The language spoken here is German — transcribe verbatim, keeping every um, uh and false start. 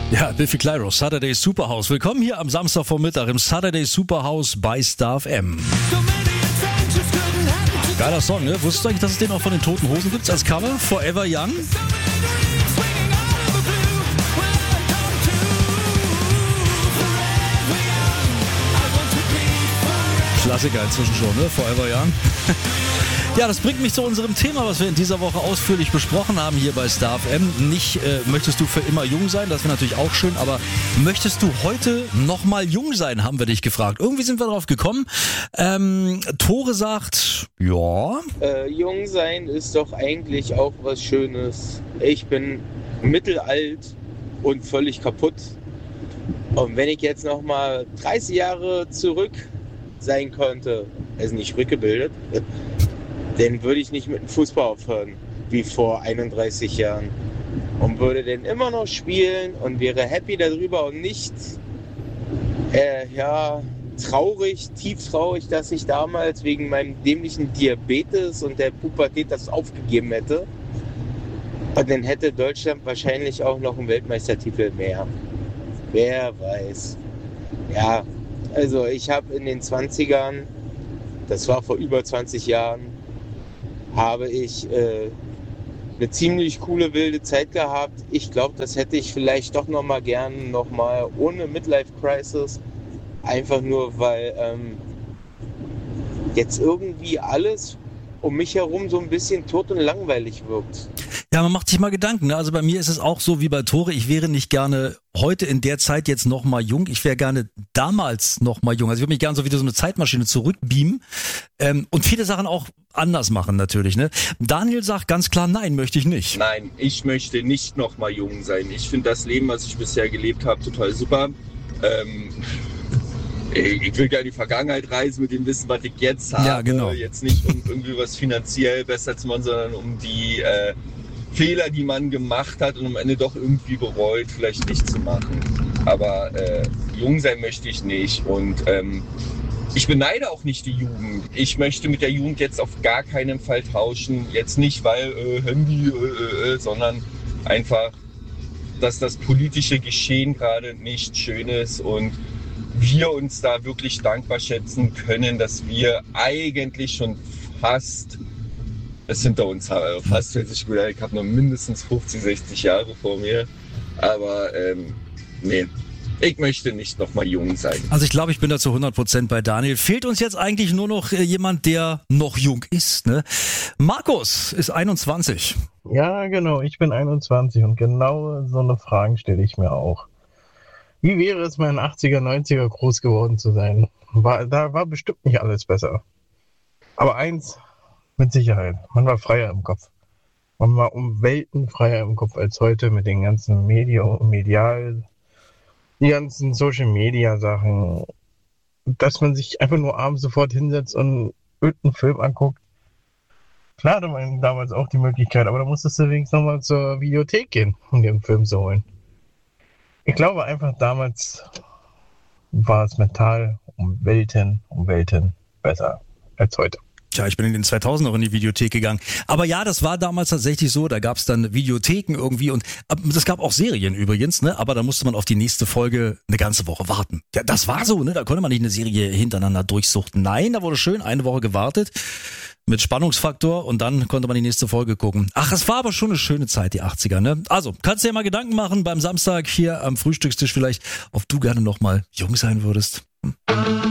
Ja, Biffy Clyro, Saturday Superhouse. Willkommen hier am Samstagvormittag im Saturday Superhouse bei Star F M. Geiler Song, ne? Wusstest du eigentlich, dass es den auch von den Toten Hosen gibt als Cover? Forever Young? Klassiker inzwischen schon, ne? Forever Young. Ja, das bringt mich zu unserem Thema, was wir in dieser Woche ausführlich besprochen haben hier bei Star F M. Nicht, äh, möchtest du für immer jung sein, das wäre natürlich auch schön, aber möchtest du heute nochmal jung sein, haben wir dich gefragt. Irgendwie sind wir drauf gekommen. Ähm, Tore sagt, ja. Äh, jung sein ist doch eigentlich auch was Schönes. Ich bin mittelalt und völlig kaputt. Und wenn ich jetzt nochmal dreißig Jahre zurück sein könnte, also nicht rückgebildet, dann würde ich nicht mit dem Fußball aufhören, wie vor einunddreißig Jahren. Und würde dann immer noch spielen und wäre happy darüber und nicht äh, ja, traurig, tief traurig, dass ich damals wegen meinem dämlichen Diabetes und der Pubertät das aufgegeben hätte. Und dann hätte Deutschland wahrscheinlich auch noch einen Weltmeistertitel mehr. Wer weiß. Ja, also ich habe in den zwanzigern, das war vor über zwanzig Jahren, habe ich äh, eine ziemlich coole, wilde Zeit gehabt. Ich glaube, das hätte ich vielleicht doch nochmal gern, nochmal ohne Midlife-Crisis. Einfach nur, weil ähm, jetzt irgendwie alles um mich herum so ein bisschen tot und langweilig wirkt. Ja, man macht sich mal Gedanken. Ne? Also bei mir ist es auch so wie bei Tore. Ich wäre nicht gerne heute in der Zeit jetzt noch mal jung. Ich wäre gerne damals noch mal jung. Also ich würde mich gerne so wieder so eine Zeitmaschine zurückbeamen ähm, und viele Sachen auch anders machen natürlich. Ne? Daniel sagt ganz klar, nein, möchte ich nicht. Nein, ich möchte nicht noch mal jung sein. Ich finde das Leben, was ich bisher gelebt habe, total super. Ähm, ich will gerne in die Vergangenheit reisen mit dem Wissen, was ich jetzt habe. Ja, genau. Jetzt nicht, um irgendwie was finanziell besser zu machen, sondern um die äh, Fehler, die man gemacht hat und am Ende doch irgendwie bereut, vielleicht nicht zu machen. Aber äh, jung sein möchte ich nicht. Und ähm, ich beneide auch nicht die Jugend. Ich möchte mit der Jugend jetzt auf gar keinen Fall tauschen. Jetzt nicht, weil äh, Handy, äh, äh, sondern einfach, dass das politische Geschehen gerade nicht schön ist und wir uns da wirklich dankbar schätzen können, dass wir eigentlich schon fast es hinter uns haben. Also fast hört sich gut an. Ich habe noch mindestens fünfzig, sechzig Jahre vor mir. Aber ähm, nee, ich möchte nicht noch mal jung sein. Also ich glaube, ich bin da zu hundert Prozent bei Daniel. Fehlt uns jetzt eigentlich nur noch äh, jemand, der noch jung ist. Ne? Markus ist einundzwanzig. Ja, genau. Ich bin einundzwanzig und genau so eine Frage stelle ich mir auch. Wie wäre es, mal in den achtziger, neunziger groß geworden zu sein? War, da war bestimmt nicht alles besser. Aber eins mit Sicherheit, man war freier im Kopf. Man war um Welten freier im Kopf als heute mit den ganzen Media, medial, die ganzen Social-Media-Sachen. Dass man sich einfach nur abends sofort hinsetzt und irgendeinen Film anguckt. Klar hatte man damals auch die Möglichkeit, aber da musstest du wenigstens nochmal zur Videothek gehen, um dir einen Film zu holen. Ich glaube einfach, damals war es mental um Welten, um Welten besser als heute. Tja, ich bin in den zweitausend noch in die Videothek gegangen. Aber ja, das war damals tatsächlich so, da gab es dann Videotheken irgendwie und es gab auch Serien übrigens, ne? Aber da musste man auf die nächste Folge eine ganze Woche warten. Ja, das war so, ne? Da konnte man nicht eine Serie hintereinander durchsuchten. Nein, da wurde schön eine Woche gewartet mit Spannungsfaktor und dann konnte man die nächste Folge gucken. Ach, es war aber schon eine schöne Zeit, die achtziger, ne? Also, kannst dir ja mal Gedanken machen beim Samstag hier am Frühstückstisch vielleicht, ob du gerne noch mal jung sein würdest. Hm?